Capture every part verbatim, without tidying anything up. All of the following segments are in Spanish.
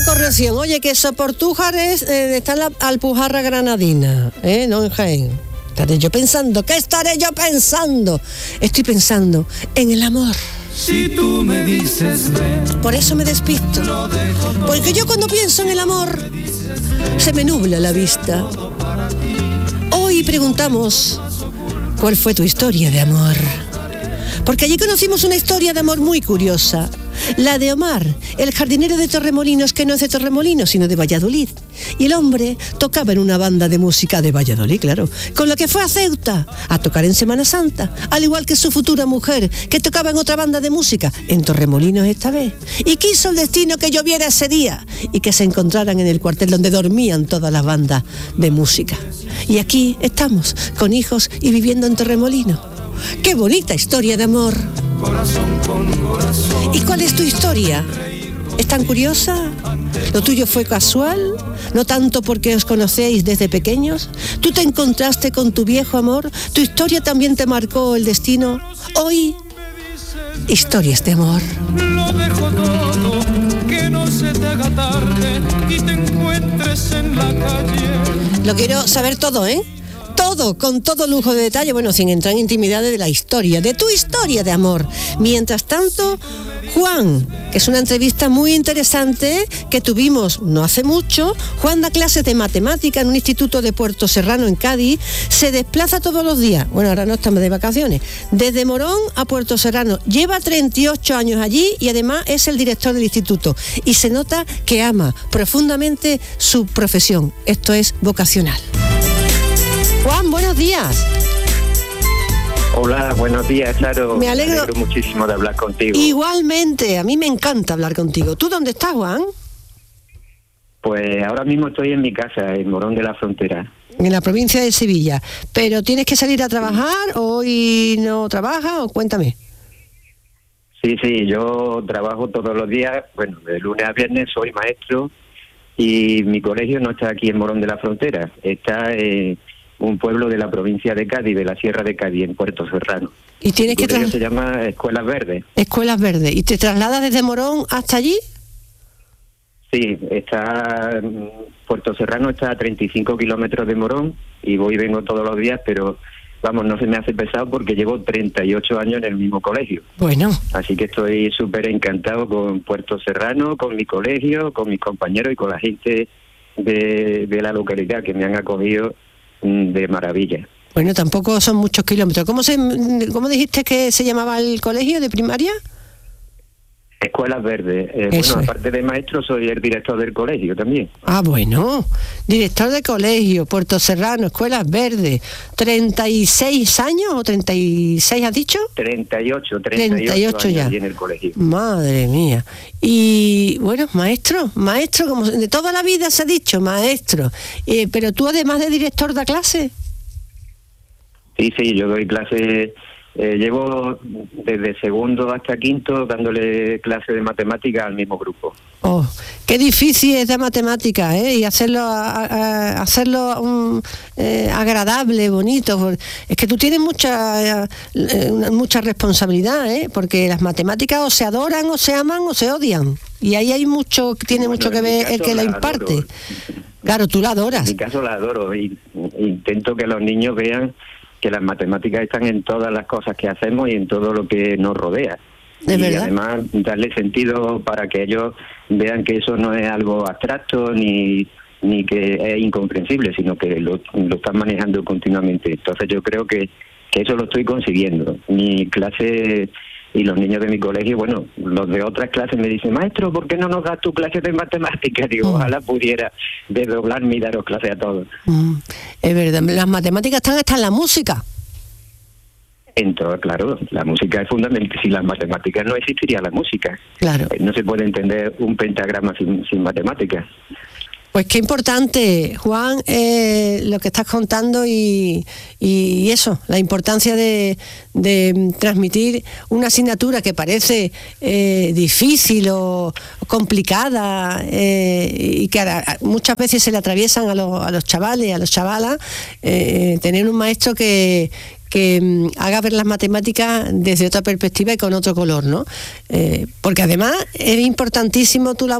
corrección. Oye, que Soportújar es, eh, está en la Alpujarra Granadina, ¿eh? No en Jaén. Estaré yo pensando, ¿qué estaré yo pensando? Estoy pensando en el amor. Si tú me dices ven, por eso me despisto. Porque yo cuando pienso en el amor, se me nubla la vista. Hoy preguntamos, ¿cuál fue tu historia de amor? Porque allí conocimos una historia de amor muy curiosa. La de Omar, el jardinero de Torremolinos, que no es de Torremolinos, sino de Valladolid. Y el hombre tocaba en una banda de música de Valladolid, claro, con la que fue a Ceuta a tocar en Semana Santa, al igual que su futura mujer, que tocaba en otra banda de música, en Torremolinos esta vez. Y quiso el destino que lloviera ese día y que se encontraran en el cuartel donde dormían todas las bandas de música. Y aquí estamos, con hijos y viviendo en Torremolinos. ¡Qué bonita historia de amor! corazón con corazón. ¿Y cuál es tu historia? ¿Es tan curiosa? ¿Lo tuyo fue casual? ¿No tanto porque os conocéis desde pequeños? ¿Tú te encontraste con tu viejo amor? ¿Tu historia también te marcó el destino? Hoy, historias de amor. Lo dejo todo, que no se te haga tarde y te encuentres en la calle. Lo quiero saber todo, ¿eh? Todo, con todo lujo de detalle, bueno, sin entrar en intimidades de la historia, de tu historia de amor. Mientras tanto, Juan, que es una entrevista muy interesante que tuvimos no hace mucho. Juan da clases de matemática en un instituto de Puerto Serrano, en Cádiz. Se desplaza todos los días, bueno, ahora no estamos de vacaciones, desde Morón a Puerto Serrano. Lleva treinta y ocho años allí y además es el director del instituto. Y se nota que ama profundamente su profesión. Esto es vocacional. Juan, buenos días. Hola, buenos días, Charo. Me alegro. Me alegro muchísimo de hablar contigo. Igualmente, a mí me encanta hablar contigo. ¿Tú dónde estás, Juan? Pues ahora mismo estoy en mi casa, en Morón de la Frontera. En la provincia de Sevilla. ¿Pero tienes que salir a trabajar o hoy no trabajas o cuéntame? Sí, sí, yo trabajo todos los días, bueno, de lunes a viernes soy maestro y mi colegio no está aquí en Morón de la Frontera, está en un pueblo de la provincia de Cádiz, de la Sierra de Cádiz, en Puerto Serrano. ¿Y tienes que tras... se llama Escuelas Verdes. Escuelas Verdes. ¿Y te trasladas desde Morón hasta allí? Sí, está Puerto Serrano está a treinta y cinco kilómetros de Morón y voy y vengo todos los días, pero vamos, no se me hace pesado porque llevo treinta y ocho años en el mismo colegio. Bueno. Así que estoy súper encantado con Puerto Serrano, con mi colegio, con mis compañeros y con la gente de, de la localidad que me han acogido de maravilla. Bueno, tampoco son muchos kilómetros. ¿Cómo se, cómo dijiste que se llamaba el colegio de primaria? Escuelas Verdes. Eh, bueno, es. Aparte de maestro, soy el director del colegio también. Ah, bueno. Director de colegio, Puerto Serrano, Escuelas Verdes. ¿treinta y seis años o treinta y seis has dicho? treinta y ocho, treinta y ocho ya. años en el colegio. Madre mía. Y bueno, maestro, maestro, como de toda la vida se ha dicho, maestro. Eh, pero tú además de director da clase. Sí, sí, yo doy clases. Eh, llevo desde segundo hasta quinto dándole clase de matemáticas al mismo grupo. Oh, qué difícil es de matemáticas, ¿eh? Y hacerlo a, a, hacerlo um, eh, agradable, bonito. Es que tú tienes mucha eh, mucha responsabilidad, ¿eh? Porque las matemáticas o se adoran o se aman o se odian. Y ahí hay mucho, tiene bueno, mucho que ver el que la imparte. Adoro. Claro, tú la adoras. En mi caso la adoro y intento que los niños vean que las matemáticas están en todas las cosas que hacemos y en todo lo que nos rodea. ¿De y verdad? Además darle sentido para que ellos vean que eso no es algo abstracto ni ni que es incomprensible, sino que lo, lo están manejando continuamente. Entonces yo creo que, que eso lo estoy consiguiendo. Mi clase y los niños de mi colegio, bueno, los de otras clases me dicen, maestro, ¿por qué no nos das tu clase de matemáticas? Digo, mm. ojalá pudiera desdoblarme y daros clase a todos. Mm. Es verdad, las matemáticas están hasta en la música. Entonces, claro, la música es fundamental. Sin las matemáticas no existiría la música. Claro. No se puede entender un pentagrama sin, sin matemáticas. Pues qué importante, Juan, eh, lo que estás contando y, y eso, la importancia de, de transmitir una asignatura que parece eh, difícil o complicada eh, y que a, muchas veces se le atraviesan a, los, a los chavales, a los chavalas, eh, tener un maestro que... que um, haga ver las matemáticas desde otra perspectiva y con otro color, ¿no? Eh, porque además es importantísimo tu labor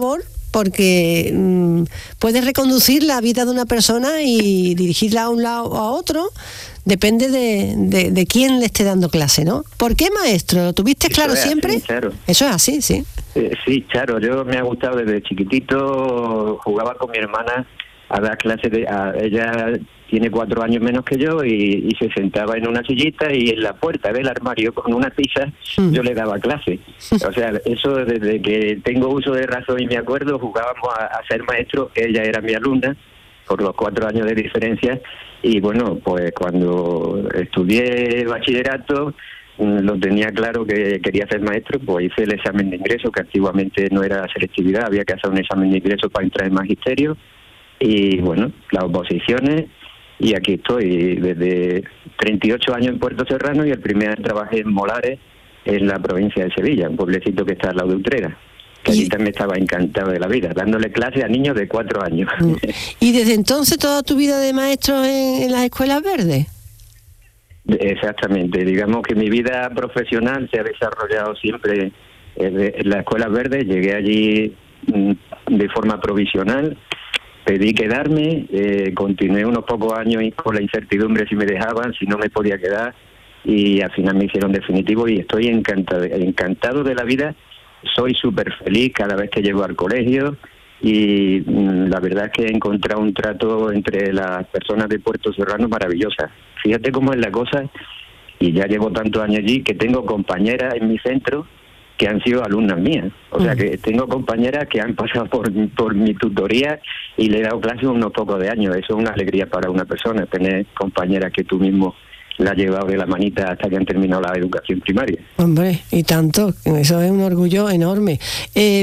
porque mmm, puedes reconducir la vida de una persona y dirigirla a un lado o a otro, depende de, de, de quién le esté dando clase, ¿no? ¿Por qué maestro? ¿Lo tuviste claro Eso es siempre? así, Charo. Eso es así, sí. Eh, sí, Charo, yo me ha gustado desde chiquitito, jugaba con mi hermana a dar clases, de, a, ella tiene cuatro años menos que yo y, y se sentaba en una sillita y en la puerta del armario con una tiza mm. yo le daba clase. O sea, eso desde que tengo uso de razón y me acuerdo, jugábamos a, a ser maestro, ella era mi alumna, por los cuatro años de diferencia, y bueno, pues cuando estudié bachillerato, lo tenía claro que quería ser maestro, pues hice el examen de ingreso, que antiguamente no era selectividad, había que hacer un examen de ingreso para entrar en magisterio, y bueno, las oposiciones, y aquí estoy desde treinta y ocho años en Puerto Serrano, y el primer año trabajé en Molares, en la provincia de Sevilla, un pueblecito que está al lado de Utrera, que allí también estaba encantado de la vida, dándole clases a niños de cuatro años. ¿Y desde entonces toda tu vida de maestro en, en las escuelas verdes? Exactamente, digamos que mi vida profesional se ha desarrollado siempre en las escuelas verdes. Llegué allí de forma provisional, pedí quedarme, eh, continué unos pocos años con la incertidumbre si me dejaban, si no me podía quedar, y al final me hicieron definitivo y estoy encantado, encantado de la vida. Soy súper feliz cada vez que llego al colegio y mmm, la verdad es que he encontrado un trato entre las personas de Puerto Serrano maravillosa. Fíjate cómo es la cosa, y ya llevo tantos años allí que tengo compañeras en mi centro que han sido alumnas mías. O sea que tengo compañeras que han pasado por, por mi tutoría y le he dado clases unos pocos de años. Eso es una alegría para una persona, tener compañeras que tú mismo la has llevado de la manita hasta que han terminado la educación primaria. Hombre, y tanto, eso es un orgullo enorme. Eh,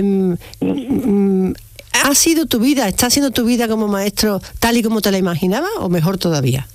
mm. ¿Ha sido tu vida, está siendo tu vida como maestro tal y como te la imaginabas o mejor todavía?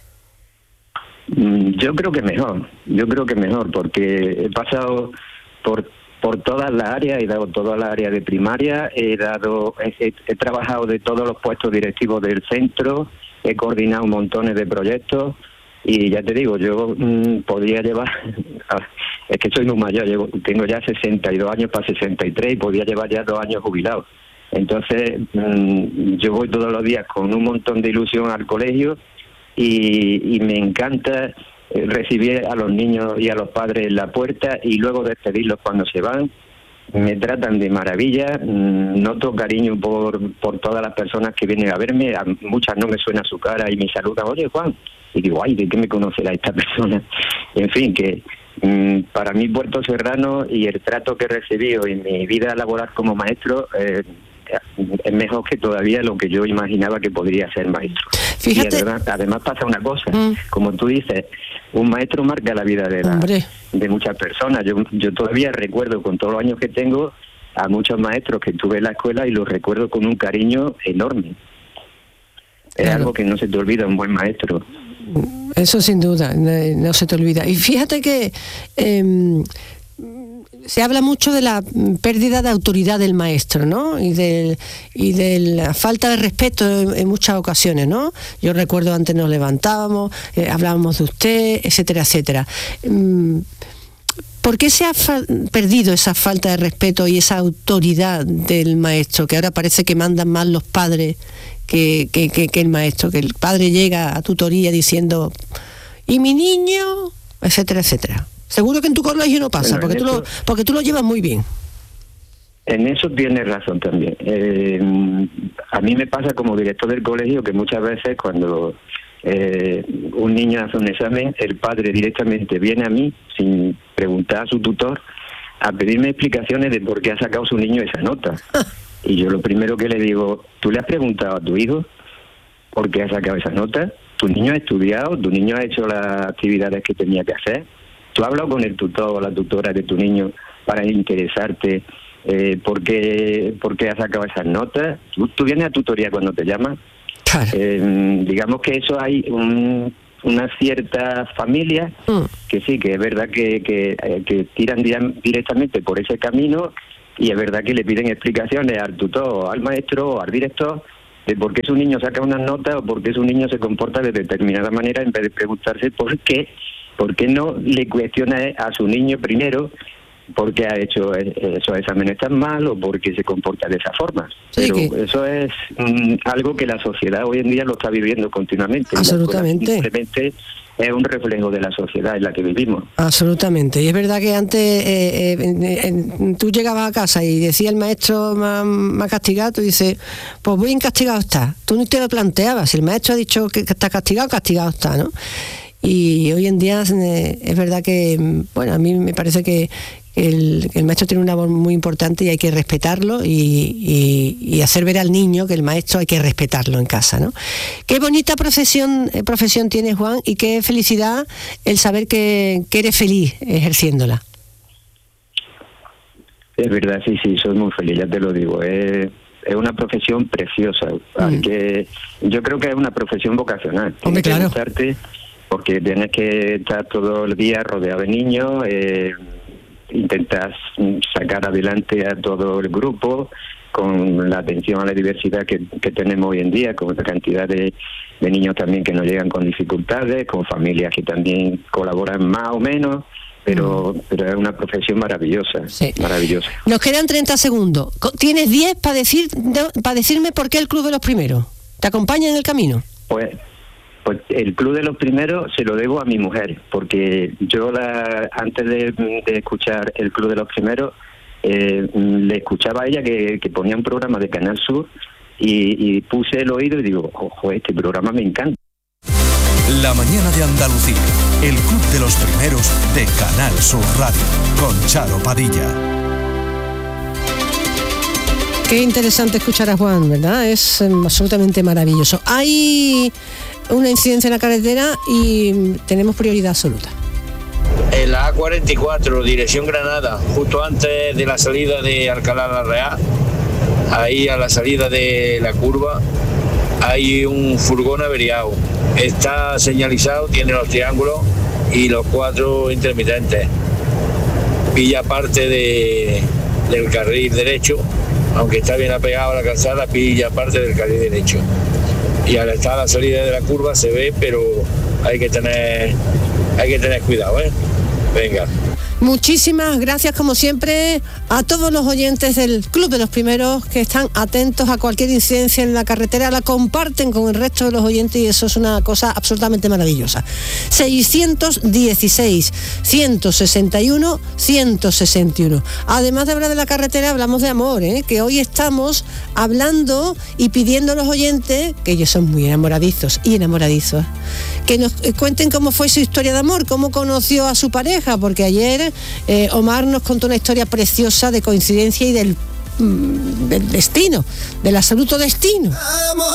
Yo creo que mejor, yo creo que mejor, porque he pasado por por todas las áreas, he dado todas las áreas de primaria, he dado he, he trabajado de todos los puestos directivos del centro, he coordinado montones de proyectos. Y ya te digo, yo mmm, podría llevar, es que soy muy mayor, llevo, tengo ya sesenta y dos años para sesenta y tres y podría llevar ya dos años jubilado. Entonces, mmm, yo voy todos los días con un montón de ilusión al colegio y, y me encanta recibir a los niños y a los padres en la puerta y luego despedirlos cuando se van. Me tratan de maravilla, noto cariño por, por todas las personas que vienen a verme, a muchas no me suena su cara y me saludan, oye Juan, y digo, ay, ¿de qué me conocerá esta persona? En fin, que mmm, para mí Puerto Serrano y el trato que he recibido en mi vida laboral como maestro eh, es mejor que todavía lo que yo imaginaba que podría ser maestro. Fíjate. Y además, además pasa una cosa, mm. como tú dices, un maestro marca la vida de, la, de muchas personas. Yo, yo todavía recuerdo con todos los años que tengo a muchos maestros que tuve en la escuela y los recuerdo con un cariño enorme. Es claro. Algo que no se te olvida un buen maestro. Eso sin duda, no, no se te olvida. Y fíjate que eh, se habla mucho de la pérdida de autoridad del maestro, ¿no? Y de, y de la falta de respeto en, en muchas ocasiones, ¿no? Yo recuerdo antes nos levantábamos, eh, hablábamos de usted, etcétera, etcétera. ¿Por qué se ha fa- perdido esa falta de respeto y esa autoridad del maestro? Que ahora parece que mandan más los padres que, que, que, que el maestro, que el padre llega a tutoría diciendo ¿y mi niño? Etcétera, etcétera. Seguro que en tu colegio no pasa, bueno, porque, tú eso, lo, porque tú lo llevas muy bien. En eso tienes razón también. Eh, a mí me pasa como director del colegio que muchas veces cuando eh, un niño hace un examen, el padre directamente viene a mí, sin preguntar a su tutor, a pedirme explicaciones de por qué ha sacado su niño esa nota. Y yo lo primero que le digo, ¿tú le has preguntado a tu hijo por qué ha sacado esa nota? ¿Tu niño ha estudiado? ¿Tu niño ha hecho las actividades que tenía que hacer? ¿Tú has hablado con el tutor o la tutora de tu niño para interesarte eh, por, qué, por qué has sacado esas notas? ¿Tú, tú vienes a tutoría cuando te llaman? Claro. Eh, digamos que eso hay un, una cierta familia mm. que sí, que es verdad que, que, que tiran directamente por ese camino y es verdad que le piden explicaciones al tutor, al maestro o al director de por qué su niño saca unas notas o por qué su niño se comporta de determinada manera en vez de preguntarse por qué. ¿Por qué no le cuestiona a su niño primero porque ha hecho esos exámenes tan mal o porque se comporta de esa forma. Sí, pero que... eso es mm, algo que la sociedad hoy en día lo está viviendo continuamente. Absolutamente. Simplemente es un reflejo de la sociedad en la que vivimos. Absolutamente. Y es verdad que antes eh, eh, eh, tú llegabas a casa y decía el maestro me ha castigado, tú dices, pues bien castigado está. Tú no te lo planteabas. Si el maestro ha dicho que está castigado, castigado está, ¿no? Y hoy en día eh, es verdad que, bueno, a mí me parece que el, el maestro tiene una voz muy importante y hay que respetarlo y, y, y hacer ver al niño que el maestro hay que respetarlo en casa, ¿no? Qué bonita profesión, eh, profesión tienes, Juan, y qué felicidad el saber que, que eres feliz ejerciéndola. Es verdad, sí, sí, soy muy feliz, ya te lo digo. Es, es una profesión preciosa. Mm. Que yo creo que es una profesión vocacional. Hombre, Tienes claro. que gustarte porque tienes que estar todo el día rodeado de niños, eh, intentas sacar adelante a todo el grupo con la atención a la diversidad que, que tenemos hoy en día, con la cantidad de, de niños también que nos llegan con dificultades, con familias que también colaboran más o menos, pero, mm. pero es una profesión maravillosa, sí. maravillosa. Nos quedan treinta segundos. ¿Tienes diez para decir, para decirme por qué el Club de los Primeros? ¿Te acompaña en el camino? Pues... Pues el Club de los Primeros se lo debo a mi mujer, porque yo la, antes de, de escuchar el Club de los Primeros, eh, le escuchaba a ella que, que ponía un programa de Canal Sur y, y puse el oído y digo, ojo, este programa me encanta. La mañana de Andalucía, el Club de los Primeros de Canal Sur Radio, con Charo Padilla. Qué interesante escuchar a Juan, ¿verdad? Es um, absolutamente maravilloso. Hay una incidencia en la carretera y tenemos prioridad absoluta. En la A cuarenta y cuatro, dirección Granada, justo antes de la salida de Alcalá la Real, ahí a la salida de la curva, hay un furgón averiado. Está señalizado, tiene los triángulos y los cuatro intermitentes. Pilla parte de, del carril derecho, aunque está bien apegado a la calzada, pilla parte del carril derecho. Y al estar a la salida de la curva se ve, pero hay que tener hay que tener cuidado, ¿eh? Venga. Muchísimas gracias, como siempre, a todos los oyentes del Club de los Primeros que están atentos a cualquier incidencia en la carretera, la comparten con el resto de los oyentes y eso es una cosa absolutamente maravillosa. seiscientos dieciséis, ciento sesenta y uno, ciento sesenta y uno. Además de hablar de la carretera, hablamos de amor, ¿eh? Que hoy estamos hablando y pidiendo a los oyentes, que ellos son muy enamoradizos y enamoradizos, que nos cuenten cómo fue su historia de amor, cómo conoció a su pareja, porque ayer Eh, Omar nos contó una historia preciosa de coincidencia y del, mm, del destino, del absoluto destino.